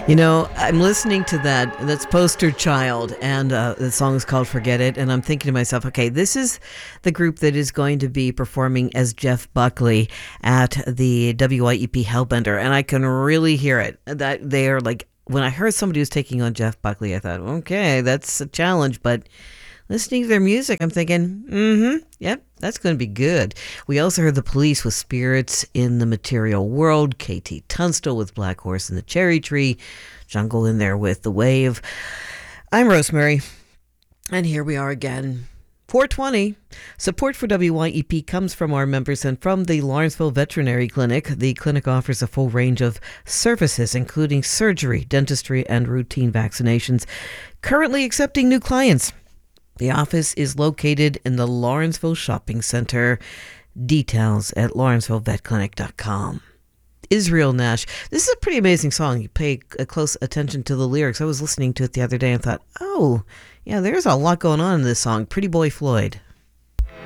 I'm listening to that. That's Poster Child, and the song is called Forget It. And I'm thinking to myself, okay, this is the group that is going to be performing as Jeff Buckley at the WYEP Hellbender. And I can really hear it. That they are like, when I heard somebody was taking on Jeff Buckley, I thought, okay, that's a challenge. But listening to their music, I'm thinking, yep, that's going to be good. We also heard The Police with Spirits in the Material World, KT Tunstall with Black Horse and the Cherry Tree, Jungle in there with The Wave. I'm Rosemary, and here we are again. 420. Support for WYEP comes from our members and from the Lawrenceville Veterinary Clinic. The clinic offers a full range of services, including surgery, dentistry, and routine vaccinations. Currently accepting new clients. The office is located in the Lawrenceville Shopping Center. Details at lawrencevillevetclinic.com. Israel Nash. This is a pretty amazing song. You pay close attention to the lyrics. I was listening to it the other day and thought, oh, yeah, there's a lot going on in this song. Pretty Boy Floyd.